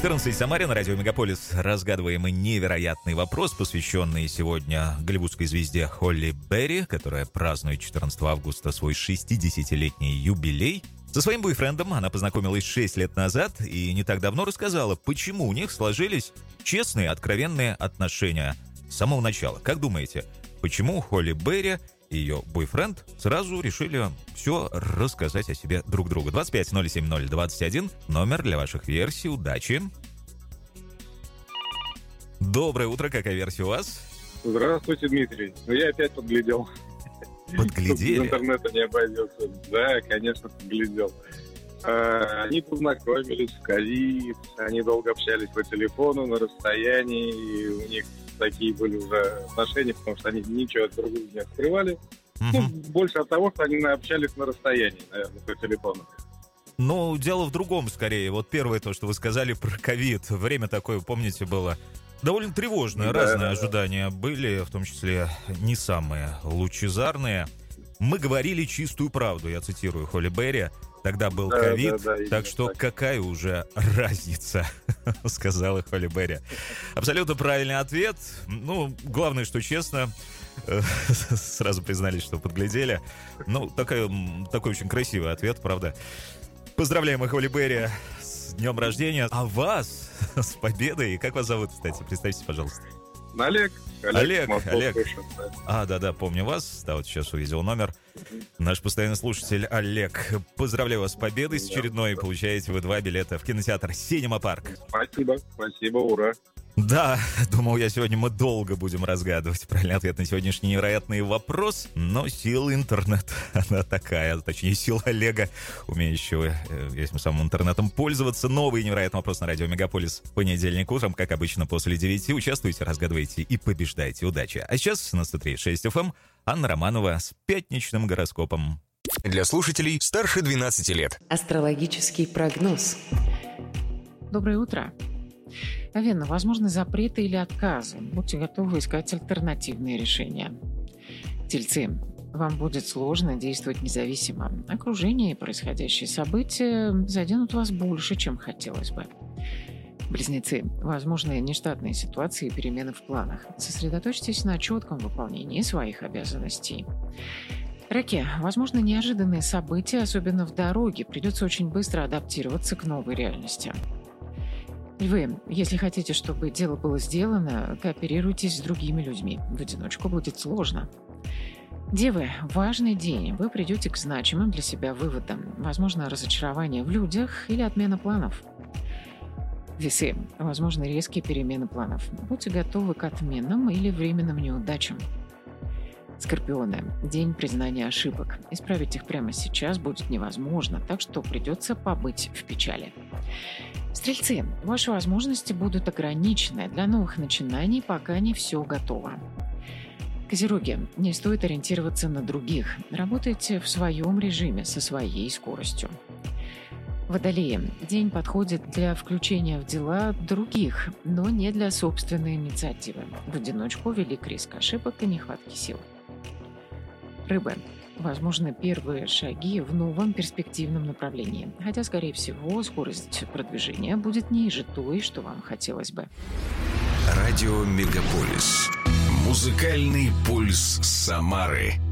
14 Самаре на радио Мегаполис разгадываем невероятный вопрос, посвященный сегодня голливудской звезде Холли Берри, которая празднует 14 августа свой 60-летний юбилей. Со своим бойфрендом она познакомилась 6 лет назад и не так давно рассказала, почему у них сложились честные, откровенные отношения с самого начала. Как думаете, почему Холли Берри и ее бойфренд сразу решили все рассказать о себе друг другу? 25-070-21, номер для ваших версий. Удачи! Доброе утро, какая версия у вас? Здравствуйте, Дмитрий. Я опять подглядел. Подглядели? Без интернета не обойдется. Да, конечно, подглядел. Они познакомились в ковид, они долго общались по телефону, на расстоянии, и у них такие были уже отношения, потому что они ничего от друг друга не скрывали. Больше от того, что они общались на расстоянии, наверное, по телефону. Ну, дело в другом скорее. Вот первое то, что вы сказали про ковид. Время такое, помните, было довольно тревожное. Разные ожидания были, в том числе не самые лучезарные. Мы говорили чистую правду, я цитирую Холли Берри. Тогда был ковид, так что какая уже разница, сказала Холли Берри. Абсолютно правильный ответ. Ну, главное, что честно, сразу признались, что подглядели. Ну, такой очень красивый ответ, правда. Поздравляем, Холли Берри, с днем рождения. А вас с победой. Как вас зовут, кстати? Представьтесь, пожалуйста. Олег. Олег. Да, помню вас. Да, вот сейчас увидел номер. Наш постоянный слушатель Олег. Поздравляю вас с победой, с очередной. Получаете вы 2 билета в кинотеатр «Синема Парк». Спасибо, ура. Да, думал я, сегодня мы долго будем разгадывать правильный ответ на сегодняшний невероятный вопрос, но сила интернета, она такая, точнее, сила Олега, умеющего этим самым интернетом пользоваться. Новый невероятный вопрос на радио Мегаполис в понедельник утром, как обычно, после 9. Участвуйте, разгадывайте и побеждайте. Удачи! А сейчас на 103.6 FM Анна Романова с пятничным гороскопом. Для слушателей старше 12 лет. Астрологический прогноз. Доброе утро. Овен, возможны запреты или отказы. Будьте готовы искать альтернативные решения. Тельцы, вам будет сложно действовать независимо. Окружение и происходящие события заденут вас больше, чем хотелось бы. Близнецы, возможны нештатные ситуации и перемены в планах. Сосредоточьтесь на четком выполнении своих обязанностей. Раки, возможно, неожиданные события, особенно в дороге. Придется очень быстро адаптироваться к новой реальности. Львы, если хотите, чтобы дело было сделано, кооперируйтесь с другими людьми. В одиночку будет сложно. Девы, важный день. Вы придете к значимым для себя выводам. Возможно, разочарование в людях или отмена планов. Весы, возможно, резкие перемены планов. Будьте готовы к отменам или временным неудачам. Скорпионы, день признания ошибок. Исправить их прямо сейчас будет невозможно, так что придется побыть в печали. Стрельцы, ваши возможности будут ограничены. Для новых начинаний пока не все готово. Козероги, не стоит ориентироваться на других. Работайте в своем режиме, со своей скоростью. Водолеи, день подходит для включения в дела других, но не для собственной инициативы. В одиночку велик риск ошибок и нехватки сил. Рыбы, возможны первые шаги в новом перспективном направлении, хотя, скорее всего, скорость продвижения будет ниже той, что вам хотелось бы. Радио Мегаполис. Музыкальный пульс Самары.